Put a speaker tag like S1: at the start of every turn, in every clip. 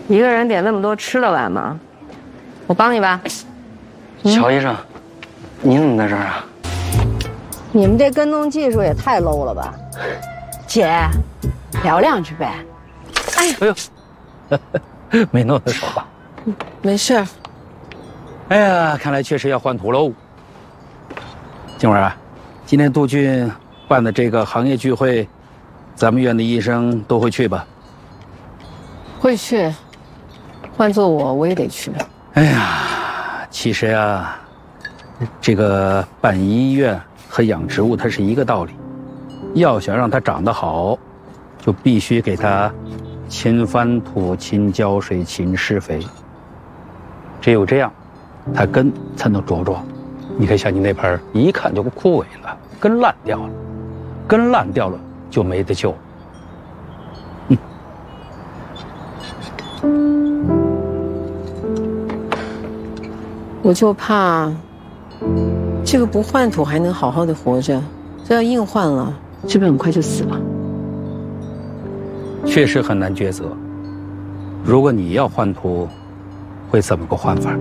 S1: 一个人点那么多吃得完吗？我帮你吧。
S2: 乔医生，你怎么在这儿啊？
S3: 你们这跟踪技术也太 low 了吧！姐，聊两句呗。
S2: 哎呦，没弄到手吧？
S3: 没事。
S2: 哎呀，看来确实要换图喽。静文啊，今天杜俊办的这个行业聚会，咱们院的医生都会去吧？
S3: 会去，换做我也得去。
S2: 哎呀，其实啊，这个办医院和养植物它是一个道理，要想让它长得好，就必须给它勤翻土、勤浇水、勤施肥。只有这样，它根才能茁壮。你看，像你那盆一看就枯萎了，根烂掉了，根烂掉了就没得救。
S3: 我就怕这个不换土还能好好的活着，这要硬换了，是不是很快就死了？
S2: 确实很难抉择。如果你要换土，会怎么个换法？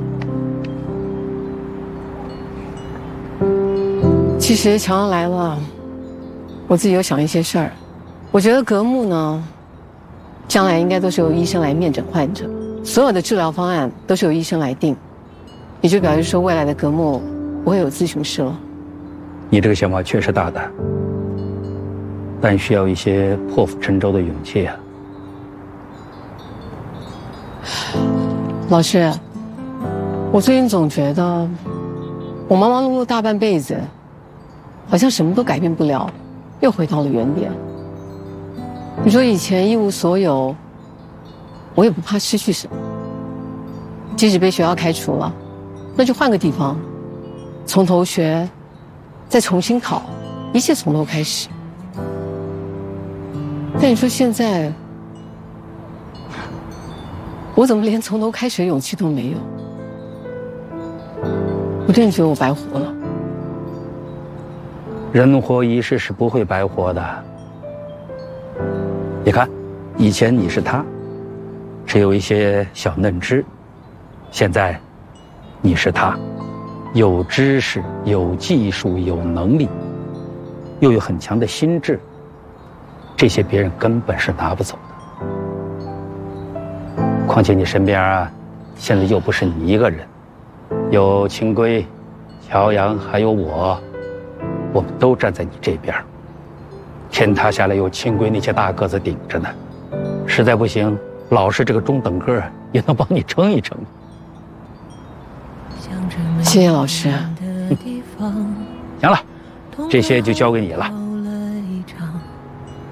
S3: 其实乔阳来了，我自己有想一些事儿。我觉得革木呢，将来应该都是由医生来面诊患者，所有的治疗方案都是由医生来定，也就表示说未来的革木不会有咨询师了。
S2: 你这个想法确实大胆，但需要一些破釜沉舟的勇气啊。
S3: 老师，我最近总觉得我忙忙碌碌大半辈子，好像什么都改变不了，又回到了原点。你说以前一无所有，我也不怕失去什么，即使被学校开除了，那就换个地方，从头学，再重新考，一切从头开始。但你说现在，我怎么连从头开始的勇气都没有？我真的觉得我白活了。
S2: 人活一世是不会白活的。你看，以前你是他，只有一些小嫩枝，现在你是他，有知识、有技术、有能力，又有很强的心智，这些别人根本是拿不走的。况且你身边啊，现在又不是你一个人，有清规、乔阳，还有我们都站在你这边。天塌下来有清规那些大个子顶着呢，实在不行，老师这个中等个也能帮你撑一撑。
S3: 谢谢老师。
S2: 行了，这些就交给你了。